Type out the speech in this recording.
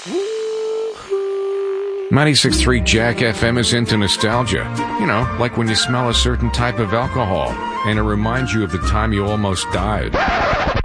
96.3 Jack FM is into nostalgia. You know, like when you smell a certain type of alcohol, and it reminds you of the time you almost died.